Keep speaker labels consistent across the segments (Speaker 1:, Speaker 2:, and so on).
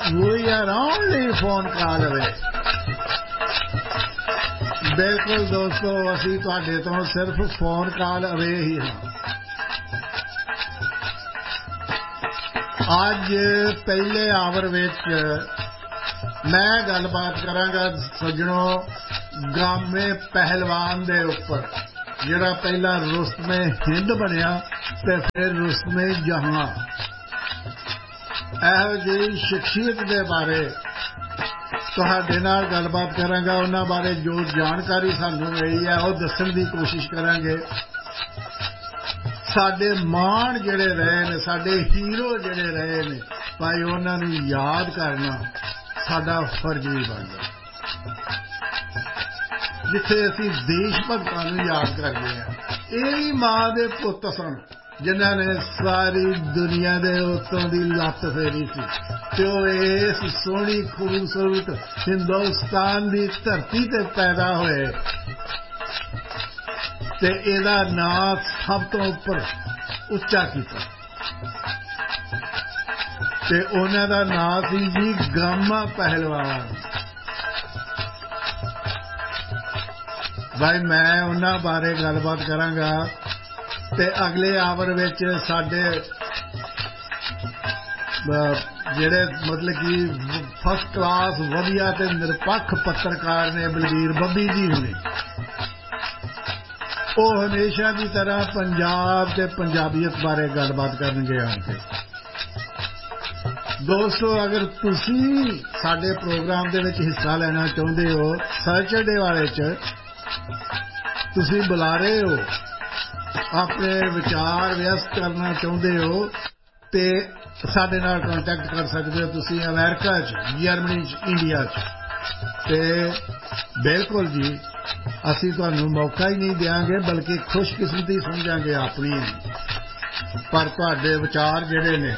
Speaker 1: We are only phone call away. बिल्कुल दोस्तों असी तुहाडे तो सिर्फ फोन कॉल अवे ही हाँ। अज पहले आवर विच मैं गलबात करांगा सज्जनों गामे पहलवान दे उपर जिहड़ा पहला रुस्तमे हिंद बनिया ते फिर रुस्तमे जहां इहो जी शख्सियत दे बारे तुहाडे नाल गलबात करांगा। उन्हां बारे जो जानकारी सानू मिली है वो दस्सण दी कोशिश करांगे। साडे मान जिहड़े रहे ने साडे हीरो जिहड़े रहे ने भाई उन्हां नूं याद करना साडा फर्ज भी बनदा। जिथे असीं देश भगतां नूं याद करदे हां इह भी मां दे पुत्त सन जिन्हां ने सारी दुनिया दे उत्तों दी लत्त फेरी सी ते ओह इस सोहनी खूबसूरत हिंदुस्तान दी धरती ते पैदा होए ते इहदा नां सब तो उपर उच्चा कीता ते उन्हां दा नां सी जी गामा पहलवान। भाई मैं उन्हां बारे गलबात करांगा ते अगले आवर विच साडे जिहड़े मतलब कि फस्ट क्लास वधिया ते निरपक्ष पत्रकार ने बलबीर बब्बी जी हुणे वो हमेशा की तरह पंजाब ते पंजाबीयत बारे गलबात करनगे आके। दोस्तों अगर तुसी साडे प्रोग्राम दे विच हिस्सा लेना चाहुंदे हो सैटरडे वाले च तुसी बुला रहे हो अपने विचार व्यस्त करना चाहुंदे हो ते साडे नाल कॉन्टैक्ट कर सकते हो। तुसी अमेरिका च जर्मनी च इंडिया च ते बिल्कुल जी असी तुहानू मौका ही नहीं देंगे बल्कि खुशकिस्मती समझांगे अपनी। पर तुहाडे विचार जिहड़े ने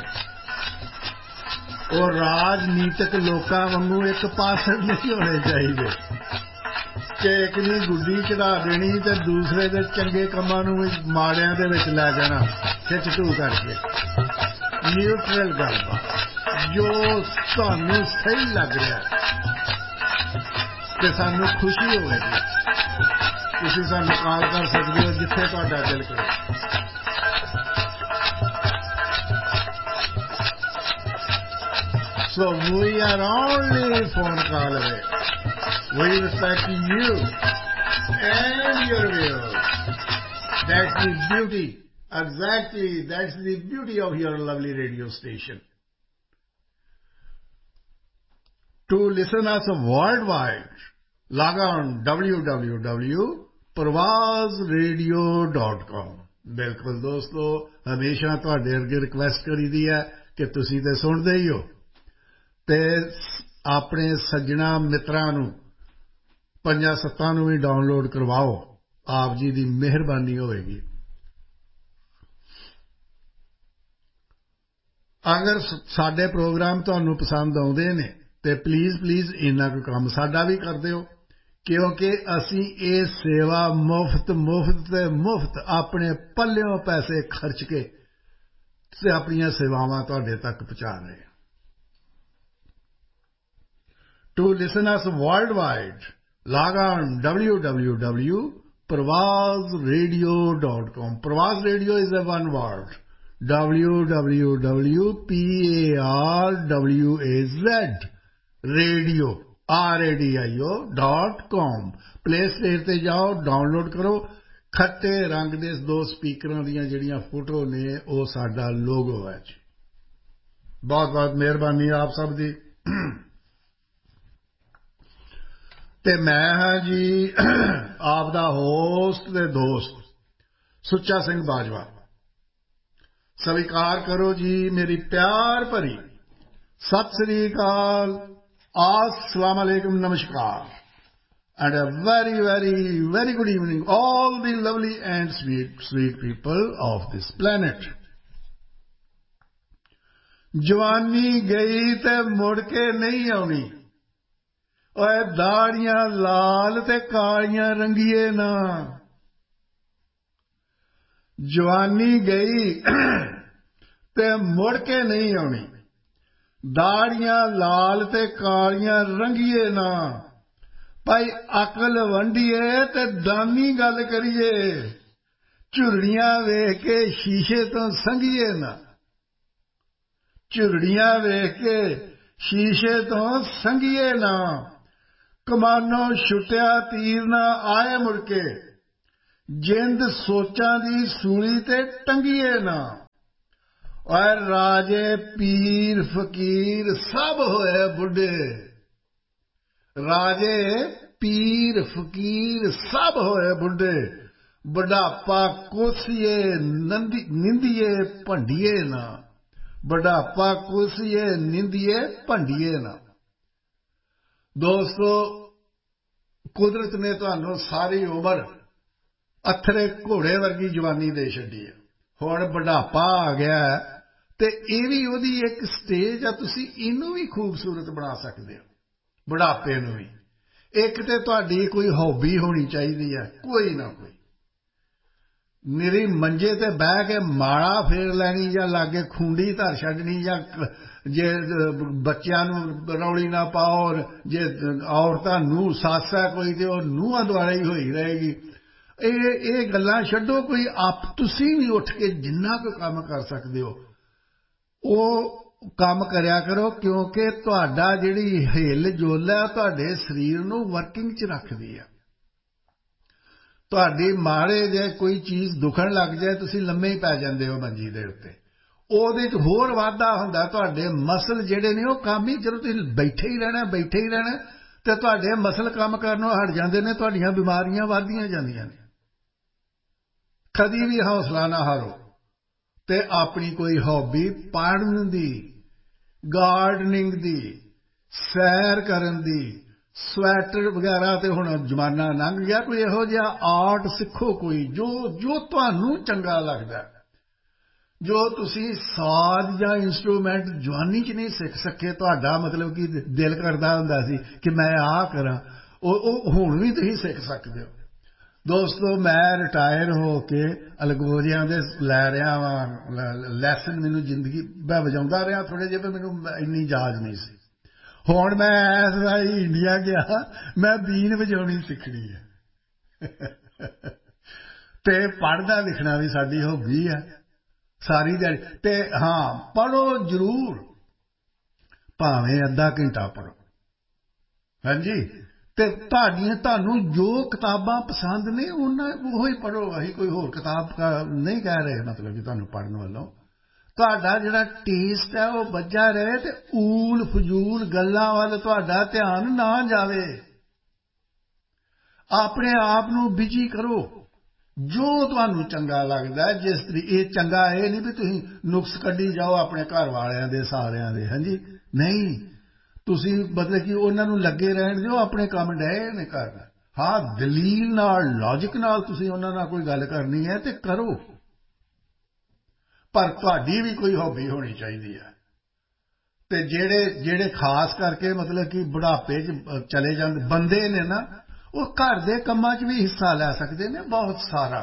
Speaker 1: वो राजनीतिक लोकां वांगू एक पासे नहीं होने चाहिए कि एक दी गुड्डी चढ़ा देनी ते दूसरे दे चंगे कमां नूं माड़ियां दे विच लै जाना खिच ढू करके। न्यूट्रल गलबात जो सानू सही लग रहा ते सानू खुशी होगी तुसीं सानू कॉल कर सकते हो जिथे तुहाडा दिल करे। So we are only phone call away. We respect you and your views. That's the beauty. Exactly. That's the beauty of your lovely radio station. To listen us worldwide, log on www.parvazradio.com. बिल्कुल दोस्तों हमेशा तुहाडे अगे request करी दी है कि तुसीं ते सुणदे ही हो ते अपने सज्जणा मित्रां नूं पंजां सत्तां नूं भी डाउनलोड करवाओ। आप जी दी मेहरबानी होएगी। अगर साडे प्रोग्राम तुहानू पसंद आउंदे ने ते प्लीज़ इन्ना कोई काम साडा भी कर दिओ क्योंकि असीं ये सेवा मुफ्त अपने पल्लियों पैसे खर्च के ते अपनियां सेवावां तुहाडे तक पहुंचा रहे हैं। To listen us worldwide, log on www.parvazradio.com. Parvaz Radio is a one word. www.parwaz radio.com. Play store ते जाओ डाउनलोड करो। खट्टे रंग दे दो स्पीकरां दीयां जिहड़ियां फोटो ने वो साडा लोगो है जी। बहुत बहुत मेहरबानी आप सब दी। ते मैं हाँ जी आप दा होस्ट ते दोस्त सुच्चा सिंह बाजवा। स्वीकार करो जी मेरी प्यार भरी सत श्री अकाल, अस्सलाम वालेकुम, नमस्कार and a very very good evening all the lovely and sweet people of this planet. जवानी गई ते मुड़ के नहीं आउणी। ओए दाड़ियां लाल ते कालियां रंगीए ना। जवानी गई ते मुड़ के नहीं आउणी। ਦਾੜੀਆਂ ਲਾਲ ਤੇ ਕਾਲੀਆਂ ਰੰਗੀਏ ਨਾ, ਭਾਈ ਅਕਲ ਵੰਡੀਏ ਤੇ ਦਾਨੀ ਗੱਲ ਕਰੀਏ, ਝੁਰੜੀਆਂ ਵੇਖ ਕੇ ਸ਼ੀਸ਼ੇ ਤੋਂ ਸੰਘੀਏ ਨਾ, ਝੁਰੜੀਆਂ ਵੇਖ ਕੇ ਸ਼ੀਸ਼ੇ ਤੋਂ ਸੰਘੀਏ ਨਾ, ਕਮਾਨੋਂ ਛੁੱਟਿਆ ਤੀਰ ਨਾ ਆਏ ਮੁੜ ਕੇ, ਜਿੰਦ ਸੋਚਾਂ ਦੀ ਸੂਲੀ ਤੇ ਟੰਗੀਏ ਨਾ। ਔਰ ਰਾਜੇ ਪੀਰ ਫਕੀਰ ਸਭ ਹੋਏ ਬੁੱਢੇ, ਰਾਜੇ ਪੀਰ ਫਕੀਰ ਸਭ ਹੋਏ ਬੁੱਢੇ, ਬੁਢਾਪਾ ਕੋਸੀਏ ਨਿੰਦੀਏ ਭੰਡੀਏ ਨਾ, ਬੁਢਾਪਾ ਕੋਸੀਏ ਨਿੰਦੀਏ ਭੰਡੀਏ ਨਾ। ਦੋਸਤੋ, ਕੁਦਰਤ ਨੇ ਤੁਹਾਨੂੰ ਸਾਰੀ ਉਮਰ ਅਥਰੇ ਘੋੜੇ ਵਰਗੀ ਜਵਾਨੀ ਦੇ ਛੱਡੀ ਹੈ। ਹੁਣ ਬੁਢਾਪਾ ਆ ਗਿਆ ਤੇ ਇਹ ਵੀ ਉਹਦੀ ਇੱਕ ਸਟੇਜ ਆ, ਤੁਸੀਂ ਇਹਨੂੰ ਵੀ ਖੂਬਸੂਰਤ ਬਣਾ ਸਕਦੇ ਹੋ, ਬੁਢਾਪੇ ਨੂੰ ਵੀ। ਇੱਕ ਤੇ ਤੁਹਾਡੀ ਕੋਈ ਹੌਬੀ ਹੋਣੀ ਚਾਹੀਦੀ ਹੈ, ਕੋਈ ਨਾ ਕੋਈ। ਨਿਰੀ ਮੰਜੇ ਤੇ ਬਹਿ ਕੇ ਮਾਲਾ ਫੇਰ ਲੈਣੀ, ਜਾਂ ਲਾਗੇ ਖੂੰਡੀ ਧਰ ਛੱਡਣੀ, ਜਾਂ ਜੇ ਬੱਚਿਆਂ ਨੂੰ ਰੌਲੀ ਨਾ ਪਾਓ, ਜੇ ਔਰਤਾਂ ਨੂੰਹ ਸੱਸ ਹੈ ਕੋਈ ਤੇ ਉਹ ਨੂੰਹਾਂ ਦੁਆਲੇ ਹੀ ਹੋਈ ਰਹੇਗੀ। ਇਹ ਗੱਲਾਂ ਛੱਡੋ, ਕੋਈ ਤੁਸੀਂ ਵੀ ਉੱਠ ਕੇ ਜਿੰਨਾ ਕੁ ਕੰਮ ਕਰ ਸਕਦੇ ਹੋ ਉਹ ਕੰਮ ਕਰਿਆ ਕਰੋ, ਕਿਉਂਕਿ ਤੁਹਾਡਾ ਜਿਹੜੀ ਹਿੱਲ ਜੁਲ ਹੈ ਤੁਹਾਡੇ ਸਰੀਰ ਨੂੰ ਵਰਕਿੰਗ 'ਚ ਰੱਖਦੀ ਹੈ। ਤੁਹਾਡੀ ਮਾੜੇ ਜੇ ਕੋਈ ਚੀਜ਼ ਦੁਖਣ ਲੱਗ ਜਾਏ, ਤੁਸੀਂ ਲੰਮੇ ਹੀ ਪੈ ਜਾਂਦੇ ਹੋ ਮੰਜੀ ਦੇ ਉੱਤੇ, ਉਹਦੇ 'ਚ ਹੋਰ ਵਾਧਾ ਹੁੰਦਾ। ਤੁਹਾਡੇ ਮਸਲ ਜਿਹੜੇ ਨੇ ਉਹ ਕੰਮ ਹੀ, ਜਦੋਂ ਤੁਸੀਂ ਬੈਠੇ ਹੀ ਰਹਿਣਾ ਤੇ ਤੁਹਾਡੇ ਮਸਲ ਕੰਮ ਕਰਨੋਂ ਹਟ ਜਾਂਦੇ ਨੇ, ਤੁਹਾਡੀਆਂ ਬਿਮਾਰੀਆਂ ਵੱਧਦੀਆਂ ਜਾਂਦੀਆਂ ਨੇ। ਕਦੀ ਵੀ ਹੌਸਲਾ ਨਾ ਹਾਰੋ ਤੇ ਆਪਣੀ ਕੋਈ ਹੌਬੀ, ਪੜ੍ਹਨ ਦੀ, ਗਾਰਡਨਿੰਗ ਦੀ, ਸੈਰ ਕਰਨ ਦੀ, ਸਵੈਟਰ ਵਗੈਰਾ ਤੇ ਹੁਣ ਜ਼ਮਾਨਾ ਲੰਘ ਗਿਆ, ਕੋਈ ਇਹੋ ਜਿਹਾ ਆਰਟ ਸਿੱਖੋ, ਕੋਈ ਜੋ ਤੁਹਾਨੂੰ ਚੰਗਾ ਲੱਗਦਾ। ਜੋ ਤੁਸੀਂ ਸਾਜ਼ ਜਾਂ ਇੰਸਟਰੂਮੈਂਟ ਜਵਾਨੀ 'ਚ ਨਹੀਂ ਸਿੱਖ ਸਕੇ, ਤੁਹਾਡਾ ਮਤਲਬ ਕਿ ਦਿਲ ਕਰਦਾ ਹੁੰਦਾ ਸੀ ਕਿ ਮੈਂ ਆਹ ਕਰਾਂ, ਉਹ ਹੁਣ ਵੀ ਤੁਸੀਂ ਸਿੱਖ ਸਕਦੇ ਹੋ। ਦੋਸਤੋ, ਮੈਂ ਰਿਟਾਇਰ ਹੋ ਕੇ ਅਲਗੋਜ਼ਿਆਂ ਦੇ ਲੈ ਰਿਹਾ ਵਾਂ ਲੈਸਨ। ਮੈਨੂੰ ਜ਼ਿੰਦਗੀ ਮੈਂ ਵਜਾਉਂਦਾ ਰਿਹਾ ਥੋੜ੍ਹੇ ਜਿਹੇ, ਪਰ ਮੈਨੂੰ ਇੰਨੀ ਜਾਚ ਨਹੀਂ ਸੀ। ਹੁਣ ਮੈਂ ਇਸ ਵਾਰੀ ਇੰਡੀਆ ਗਿਆ, ਮੈਂ ਬੀਨ ਵਜਾਉਣੀ ਸਿੱਖਣੀ ਹੈ ਤੇ ਪੜ੍ਹਨਾ ਲਿਖਣਾ ਵੀ ਸਾਡੀ ਹੌਬੀ ਹੈ ਸਾਰੀ ਦਿਹਾੜੀ। ਤੇ ਹਾਂ, ਪੜ੍ਹੋ ਜ਼ਰੂਰ, ਭਾਵੇਂ ਅੱਧਾ ਘੰਟਾ ਪੜ੍ਹੋ, ਹਾਂਜੀ। ਤੇ ਤੁਹਾਨੂੰ ਜੋ ਕਿਤਾਬਾਂ ਪਸੰਦ ਨੇ ਉਹ ਹੀ ਪੜ੍ਹੋ। ਅਸੀਂ ਕੋਈ ਹੋਰ ਕਿਤਾਬ ਨਹੀਂ ਕਹਿ ਰਹੇ, ਮਤਲਬ ਕਿ ਤੁਹਾਨੂੰ ਪੜ੍ਹਨ ਵੱਲੋਂ ਤੁਹਾਡਾ ਜਿਹੜਾ ਟੇਸਟ ਹੈ ਉਹ ਬੱਝਾ ਰਹੇ ਤੇ ਊਲ ਫਜ਼ੂਲ ਗੱਲਾਂ ਵੱਲ ਤੁਹਾਡਾ ਧਿਆਨ ਨਾ ਜਾਵੇ। ਆਪਣੇ ਆਪ ਨੂੰ ਬਿਜੀ ਕਰੋ, ਜੋ ਤੁਹਾਨੂੰ ਚੰਗਾ ਲੱਗਦਾ। ਜਿਸ ਤਰੀਕੇ ਇਹ ਚੰਗਾ, ਇਹ ਨਹੀਂ ਵੀ ਤੁਸੀਂ ਨੁਕਸ ਕੱਢੀ ਜਾਓ ਆਪਣੇ ਘਰ ਵਾਲਿਆਂ ਦੇ ਸਾਰਿਆਂ ਦੇ, ਹਾਂਜੀ, ਨਹੀਂ। ਤੁਸੀਂ ਮਤਲਬ ਕਿ ਉਹਨਾਂ ਨੂੰ ਲੱਗੇ ਰਹਿਣ ਦਿਓ, ਆਪਣੇ ਕੰਮ ਡਏ ਨੇ ਕਰਨ। ਹਾਂ, ਦਲੀਲ ਨਾਲ, ਲੌਜਿਕ ਨਾਲ ਤੁਸੀਂ ਉਹਨਾਂ ਨਾਲ ਕੋਈ ਗੱਲ ਕਰਨੀ ਹੈ ਤੇ ਕਰੋ, ਪਰ ਤੁਹਾਡੀ ਵੀ ਕੋਈ ਹੌਬੀ ਹੋਣੀ ਚਾਹੀਦੀ ਹੈ। ਤੇ ਜਿਹੜੇ ਖਾਸ ਕਰਕੇ ਮਤਲਬ ਕਿ ਬੁਢਾਪੇ 'ਚ ਚਲੇ ਜਾਂਦੇ ਬੰਦੇ ਨੇ ਨਾ, ਉਹ ਘਰ ਦੇ ਕੰਮਾਂ 'ਚ ਵੀ ਹਿੱਸਾ ਲੈ ਸਕਦੇ ਨੇ, ਬਹੁਤ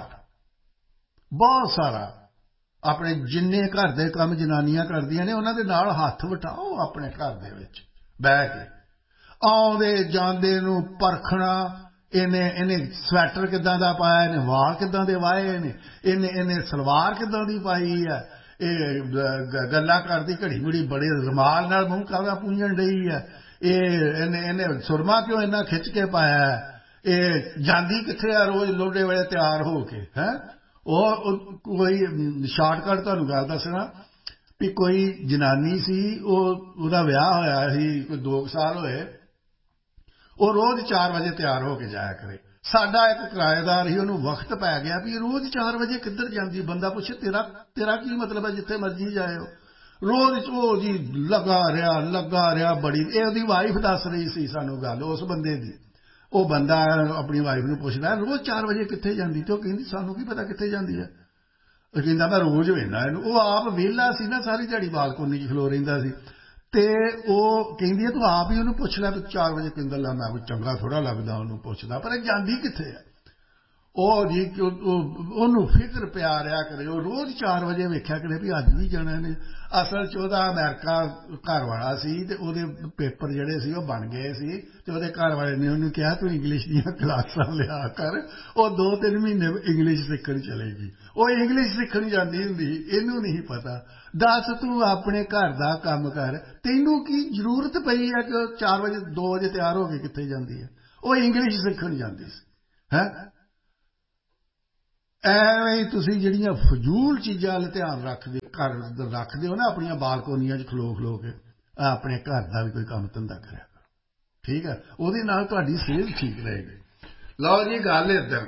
Speaker 1: ਸਾਰਾ। ਆਪਣੇ ਜਿੰਨੇ ਘਰ ਦੇ ਕੰਮ ਜਨਾਨੀਆਂ ਕਰਦੀਆਂ ਨੇ ਉਹਨਾਂ ਦੇ ਨਾਲ ਹੱਥ ਵਟਾਓ, ਆਪਣੇ ਘਰ ਦੇ ਵਿੱਚ ਬਹਿ ਕੇ। ਆਉਂਦੇ ਜਾਂਦੇ ਨੂੰ ਪਰਖਣਾ, ਇਹਨੇ ਸਵੈਟਰ ਕਿੱਦਾਂ ਦਾ ਪਾਇਆ, ਇਹਨੇ ਵਾਲ ਕਿੱਦਾਂ ਦੇ ਵਾਹੇ ਨੇ, ਇਹਨੇ ਸਲਵਾਰ ਕਿੱਦਾਂ ਦੀ ਪਾਈ ਹੈ, ਇਹ ਗੱਲਾਂ ਕਰਦੀ ਘੜੀ ਮੁੜੀ ਬੜੇ ਰੁਮਾਲ ਨਾਲ ਮੂੰਹ ਕਾਹਦਾ ਪੂੰਝਣ ਡਈ ਹੈ, ਇਹਨੇ ਸੁਰਮਾ ਕਿਉਂ ਇੰਨਾ ਖਿੱਚ ਕੇ ਪਾਇਆ ਹੈ, ਇਹ ਜਾਂਦੀ ਕਿੱਥੇ ਆ ਰੋਜ਼ ਲੋਡੇ ਵੇਲੇ ਤਿਆਰ ਹੋ ਕੇ, ਹੈ। ਉਹ ਕੋਈ ਸ਼ਾਰਟਕਟ ਤੁਹਾਨੂੰ ਗੱਲ ਦੱਸਣਾ ਵੀ ਕੋਈ ਜਨਾਨੀ ਸੀ, ਉਹਦਾ ਵਿਆਹ ਹੋਇਆ ਸੀ, ਕੋਈ 2 ਸਾਲ ਹੋਏ, ਉਹ ਰੋਜ਼ 4 ਵਜੇ ਤਿਆਰ ਹੋ ਕੇ ਜਾਇਆ ਕਰੇ। ਸਾਡਾ ਇੱਕ ਕਿਰਾਏਦਾਰ ਸੀ, ਉਹਨੂੰ ਵਕਤ ਪੈ ਗਿਆ ਵੀ ਰੋਜ਼ 4 ਵਜੇ ਕਿੱਧਰ ਜਾਂਦੀ। ਬੰਦਾ ਪੁੱਛੇ ਤੇਰਾ ਕੀ ਮਤਲਬ ਹੈ, ਜਿੱਥੇ ਮਰਜ਼ੀ ਜਾਇਓ। ਰੋਜ਼ ਉਹ ਜੀ ਲੱਗਾ ਰਿਹਾ ਬੜੀ। ਇਹ ਉਹਦੀ ਵਾਈਫ ਦੱਸ ਰਹੀ ਸੀ ਸਾਨੂੰ ਗੱਲ, ਉਸ ਬੰਦੇ ਦੀ। ਉਹ ਬੰਦਾ ਆਪਣੀ ਵਾਈਫ ਨੂੰ ਪੁੱਛਦਾ, ਰੋਜ਼ 4 ਵਜੇ ਕਿੱਥੇ ਜਾਂਦੀ? ਤੇ ਉਹ ਕਹਿੰਦੀ, ਸਾਨੂੰ ਕੀ ਪਤਾ ਕਿੱਥੇ ਜਾਂਦੀ ਹੈ। ਉਹ ਕਹਿੰਦਾ, ਮੈਂ ਰੋਜ਼ ਵੇਖਦਾ ਇਹਨੂੰ। ਉਹ ਆਪ ਵਿਹਲਾ ਸੀ ਨਾ, ਸਾਰੀ ਦਿਹਾੜੀ ਬਾਲਕੋਨੀ 'ਚ ਖਲੋ ਰਹਿੰਦਾ ਸੀ। ਤੇ ਉਹ ਕਹਿੰਦੀ ਹੈ, ਤੂੰ ਆਪ ਹੀ ਉਹਨੂੰ ਪੁੱਛ ਲੈ, ਤੂੰ 4 ਵਜੇ ਕਹਿੰਦਾ, ਲੈ ਮੈਂ ਕੋਈ ਚੰਗਾ ਥੋੜ੍ਹਾ ਲੱਗਦਾ ਉਹਨੂੰ ਪੁੱਛਦਾ, ਪਰ ਇਹ ਜਾਂਦੀ ਕਿੱਥੇ ਹੈ। ਉਹ ਜੀ ਉਹਨੂੰ ਫਿਕਰ ਪਿਆ ਰਿਹਾ ਕਰੇ ਉਹ ਰੋਜ਼ 4 ਵਜੇ ਵੇਖਿਆ ਕਰੇ ਵੀ ਅੱਜ ਵੀ ਜਾਣਾ ਨੇ ਅਸਲ 'ਚ ਉਹਦਾ ਅਮਰੀਕਾ ਘਰ ਵਾਲਾ ਸੀ ਅਤੇ ਉਹਦੇ ਪੇਪਰ ਜਿਹੜੇ ਸੀ ਉਹ ਬਣ ਗਏ ਸੀ ਅਤੇ ਉਹਦੇ ਘਰ ਵਾਲੇ ਨੇ ਉਹਨੂੰ ਕਿਹਾ ਤੂੰ ਇੰਗਲਿਸ਼ ਦੀਆਂ ਕਲਾਸਾਂ ਲਿਆ ਕਰ ਉਹ 2-3 ਮਹੀਨੇ ਇੰਗਲਿਸ਼ ਸਿੱਖਣ ਚਲੇਗੀ ਉਹ ਇੰਗਲਿਸ਼ ਸਿੱਖਣ ਜਾਂਦੀ ਹੁੰਦੀ ਇਹਨੂੰ ਨਹੀਂ ਪਤਾ ਦੱਸ ਤੂੰ ਆਪਣੇ ਘਰ ਦਾ ਕੰਮ ਕਰ ਤੈਨੂੰ ਕੀ ਜ਼ਰੂਰਤ ਪਈ ਹੈ ਕਿ 4 ਵਜੇ 2 ਵਜੇ ਤਿਆਰ ਹੋ ਕੇ ਕਿੱਥੇ ਜਾਂਦੀ ਹੈ ਉਹ ਇੰਗਲਿਸ਼ ਸਿੱਖਣ ਜਾਂਦੀ ਸੀ ਹੈਂ ਐਵੇਂ ਹੀ ਤੁਸੀਂ ਜਿਹੜੀਆਂ ਫਜ਼ੂਲ ਚੀਜ਼ਾਂ ਵੱਲ ਧਿਆਨ ਰੱਖਦੇ ਹੋ ਨਾ ਆਪਣੀਆਂ ਬਾਲਕੋਨੀਆਂ 'ਚ ਖਲੋ ਕੇ ਆਪਣੇ ਘਰ ਦਾ ਵੀ ਕੋਈ ਕੰਮ ਧੰਦਾ ਕਰਿਆ ਕਰੋ ਠੀਕ ਹੈ ਉਹਦੇ ਨਾਲ ਤੁਹਾਡੀ ਸਿਹਤ ਠੀਕ ਰਹੇਗੀ ਲਓ ਜੀ ਗੱਲ ਇੱਧਰ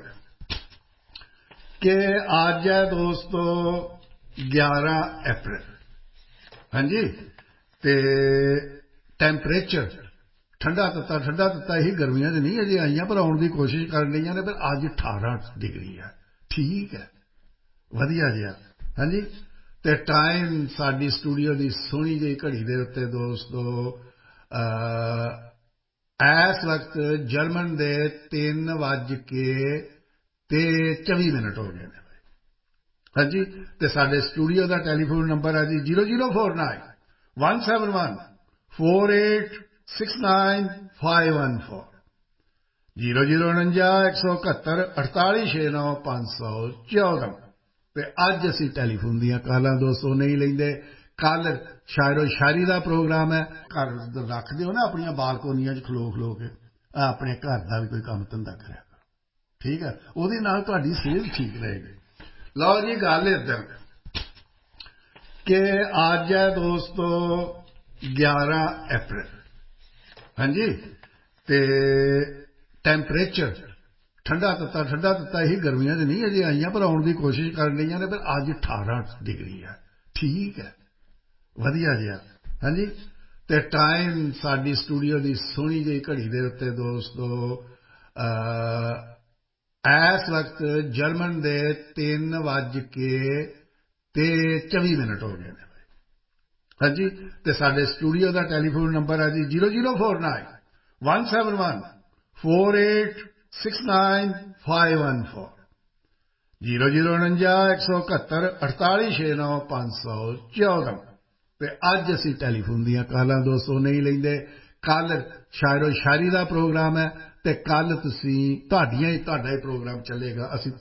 Speaker 1: ਕਿ ਅੱਜ ਹੈ ਦੋਸਤੋ 11 ਅਪ੍ਰੈਲ ਹਾਂਜੀ ਅਤੇ ਟੈਂਪਰੇਚਰ ਠੰਡਾ ਤੱਤਾ ਹੀ ਗਰਮੀਆਂ 'ਚ ਨਹੀਂ ਅਜੇ ਆਈਆਂ ਪਰ ਆਉਣ ਦੀ ਕੋਸ਼ਿਸ਼ ਕਰਨ ਰਹੀਆਂ ਨੇ ਪਰ ਅੱਜ 18 ਡਿਗਰੀ ਹੈ ਠੀਕ ਹੈ ਵਧੀਆ ਜਿਹਾ ਹਾਂਜੀ ਅਤੇ ਟਾਈਮ ਸਾਡੀ ਸਟੂਡੀਓ ਦੀ ਸੋਹਣੀ ਜਿਹੀ ਘੜੀ ਦੇ ਉੱਤੇ ਦੋਸਤੋ ਇਸ ਵਕਤ ਜਰਮਨ ਦੇ 3:24 ਹੋ ਗਏ ਨੇ ਹਾਂਜੀ ਅਤੇ ਸਾਡੇ ਸਟੂਡੀਓ ਦਾ ਟੈਲੀਫੋਨ ਨੰਬਰ ਹੈ ਜੀ 0049-171-4869514 009117148969514 ਅਤੇ ਅੱਜ ਅਸੀਂ ਟੈਲੀਫੋਨ ਦੀਆਂ ਕਾਲਾਂ ਦੋਸਤੋ ਨਹੀਂ ਲੈਂਦੇ ਕੱਲ੍ਹ ਸ਼ਾਇਰੋ ਸ਼ਾਇਰੀ ਦਾ ਪ੍ਰੋਗਰਾਮ ਹੈ ਘਰ ਰੱਖਦੇ ਹੋ ਨਾ ਆਪਣੀਆਂ ਬਾਲਕੋਨੀਆਂ 'ਚ ਖਲੋ ਕੇ ਆਪਣੇ ਘਰ ਦਾ ਵੀ ਕੋਈ ਕੰਮ ਧੰਦਾ ਕਰਿਆ ਕਰੋ ਠੀਕ ਹੈ ਉਹਦੇ ਨਾਲ ਤੁਹਾਡੀ ਸਿਹਤ ਠੀਕ ਰਹੇਗੀ ਲਓ ਜੀ ਗੱਲ ਇੱਧਰ ਕਿ ਅੱਜ ਹੈ ਦੋਸਤੋ 11 ਅਪ੍ਰੈਲ ਹਾਂਜੀ ਅਤੇ ਟੈਂਪਰੇਚਰ ਠੰਡਾ ਤੱਤਾ ਹੀ ਗਰਮੀਆਂ 'ਚ ਨਹੀਂ ਅਜੇ ਆਈਆਂ ਪਰ ਆਉਣ ਦੀ ਕੋਸ਼ਿਸ਼ ਕਰਨ ਰਹੀਆਂ ਨੇ ਪਰ ਅੱਜ 18 ਡਿਗਰੀ ਹੈ ਠੀਕ ਹੈ ਵਧੀਆ ਜਿਹਾ ਹਾਂਜੀ ਅਤੇ ਟਾਈਮ ਸਾਡੀ ਸਟੂਡੀਓ ਦੀ ਸੋਹਣੀ ਜਿਹੀ ਘੜੀ ਦੇ ਉੱਤੇ ਦੋਸਤੋ ਇਸ ਵਕਤ ਜਰਮਨ ਦੇ 3:24 ਹੋ ਗਏ ਨੇ ਹਾਂਜੀ ਅਤੇ ਸਾਡੇ ਸਟੂਡੀਓ ਦਾ ਟੈਲੀਫੋਨ ਨੰਬਰ ਹੈ ਜੀ 0049-171-4869514 0091171-4869514 ਅਤੇ ਅੱਜ ਅਸੀਂ ਟੈਲੀਫੋਨ ਦੀਆਂ ਕਾਲਾਂ ਦੋਸਤੋ ਨਹੀਂ ਲੈਂਦੇ ਕੱਲ੍ਹ ਸ਼ਾਇਰੋ ਸ਼ਾਇਰੀ ਦਾ ਪ੍ਰੋਗਰਾਮ ਹੈ ਅਤੇ ਕੱਲ੍ਹ ਤੁਹਾਡਾ ਹੀ ਪ੍ਰੋਗਰਾਮ ਚੱਲੇਗਾ ਅਸੀਂ